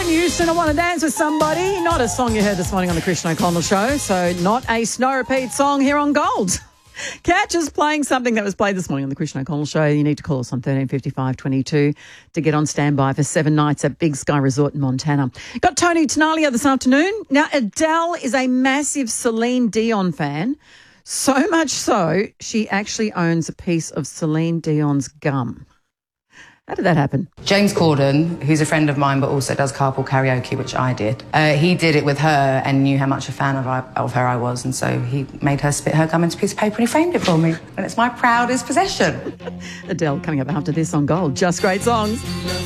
Houston, I Want to Dance with Somebody. Not a song you heard this morning on the Christian O'Connell Show, so not a snow repeat song here on Gold. Catch us playing something that was played this morning on the Christian O'Connell Show. You need to call us on 1355 22 to get on standby for 7 nights at Big Sky Resort in Montana. Got Tony Tenalia this afternoon. Now, Adele is a massive Celine Dion fan, so much so she actually owns a piece of Celine Dion's gum. How did that happen? James Corden, who's a friend of mine but also does carpool karaoke, which I did, he did it with her and knew how much a fan of her I was, and so he made her spit her gum into a piece of paper and he framed it for me. And it's my proudest possession. Adele coming up after this on Gold. Just great songs.